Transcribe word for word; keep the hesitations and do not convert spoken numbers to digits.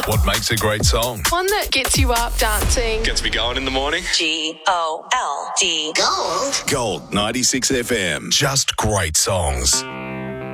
What makes a great song? One that gets you up dancing. Gets me going in the morning. G O L D. Gold. Gold ninety-six F M. Just great songs.